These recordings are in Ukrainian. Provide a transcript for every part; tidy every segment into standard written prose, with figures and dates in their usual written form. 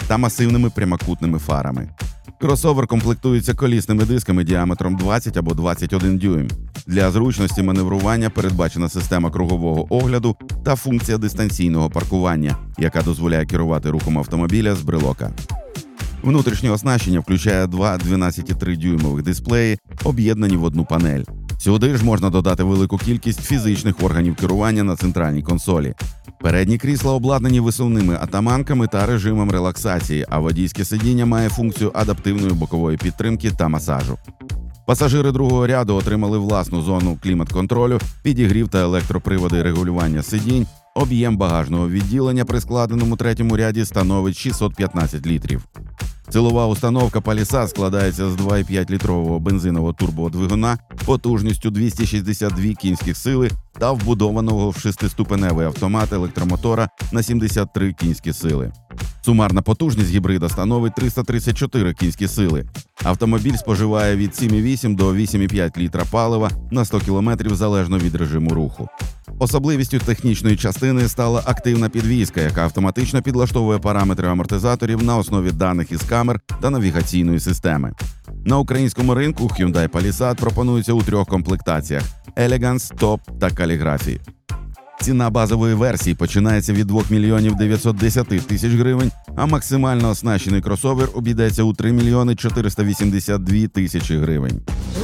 та масивними прямокутними фарами. Кросовер комплектується колісними дисками діаметром 20 або 21 дюйм. Для зручності маневрування передбачена система кругового огляду та функція дистанційного паркування, яка дозволяє керувати рухом автомобіля з брелока. Внутрішнє оснащення включає два 12,3-дюймових дисплеї, об'єднані в одну панель. Сюди ж можна додати велику кількість фізичних органів керування на центральній консолі. Передні крісла обладнані висувними атаманками та режимом релаксації, а водійське сидіння має функцію адаптивної бокової підтримки та масажу. Пасажири другого ряду отримали власну зону клімат-контролю, підігрів та електроприводи регулювання сидінь. Об'єм багажного відділення при складеному третьому ряді становить 615 літрів. Силова установка Palisade складається з 2,5-літрового бензинового турбодвигуна потужністю 262 кінських сили та вбудованого в 6-ступеневий автомат електромотора на 73 кінські сили. Сумарна потужність гібрида становить 334 кінські сили. Автомобіль споживає від 7,8 до 8,5 літра палива на 100 км залежно від режиму руху. Особливістю технічної частини стала активна підвізка, яка автоматично підлаштовує параметри амортизаторів на основі даних із камер та навігаційної системи. На українському ринку Hyundai Palisade пропонується у 3 комплектаціях – Elegance, Top та Calligraphy. Ціна базової версії починається від 2 мільйонів 910 тисяч гривень, а максимально оснащений кросовер обійдеться у 3 мільйони 482 тисячі гривень.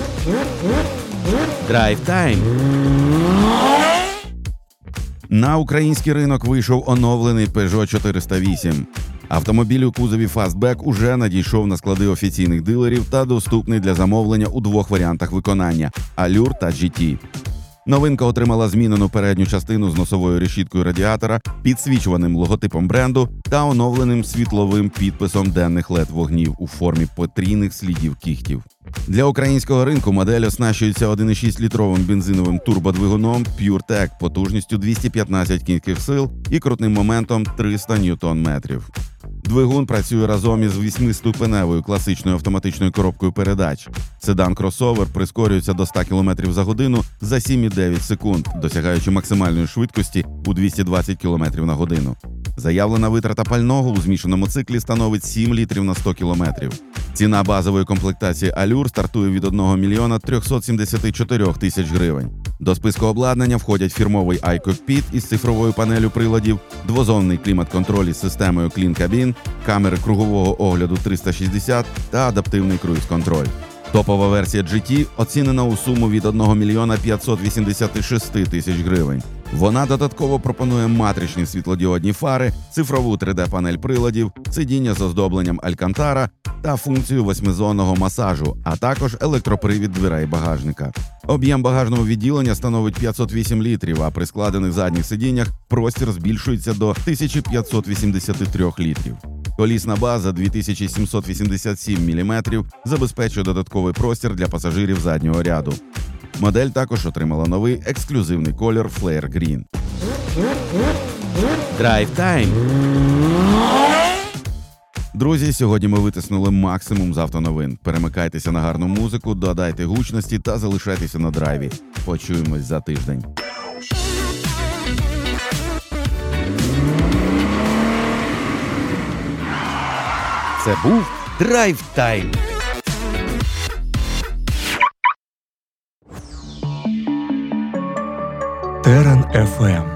Drive Time. На український ринок вийшов оновлений Peugeot 408. Автомобіль у кузові Fastback уже надійшов на склади офіційних дилерів та доступний для замовлення у 2 варіантах виконання – Allure та GT. Новинка отримала змінену передню частину з носовою решіткою радіатора, підсвічуваним логотипом бренду та оновленим світловим підписом денних LED-вогнів у формі потрійних слідів кігтів. Для українського ринку модель оснащується 1,6-літровим бензиновим турбодвигуном PureTech потужністю 215 кінських сил і крутним моментом 300 ньютон-метрів. Двигун працює разом із 8-ступеневою класичною автоматичною коробкою передач. Седан-кросовер прискорюється до 100 км за годину за 7,9 секунд, досягаючи максимальної швидкості у 220 км на годину. Заявлена витрата пального у змішаному циклі становить 7 літрів на 100 км. Ціна базової комплектації Allure стартує від 1 мільйона 374 тисяч гривень. До списку обладнання входять фірмовий iCockpit із цифровою панелью приладів, двозонний клімат-контроль із системою Clean Cabin, камери кругового огляду 360 та адаптивний круїз-контроль. Топова версія GT оцінена у суму від 1 мільйона 586 тисяч гривень. Вона додатково пропонує матричні світлодіодні фари, цифрову 3D-панель приладів, сидіння з оздобленням Алькантара та функцію 8-зонного масажу, а також електропривід дверей багажника. Об'єм багажного відділення становить 508 літрів, а при складених задніх сидіннях простір збільшується до 1583 літрів. Колісна база 2787 мм забезпечує додатковий простір для пасажирів заднього ряду. Модель також отримала новий ексклюзивний колір Flare Green. Drive Time. Друзі, сьогодні ми витиснули максимум з автоновин. Перемикайтеся на гарну музику, додайте гучності та залишайтеся на драйві. Почуємось за тиждень. Це був Drive Time. Терен FM.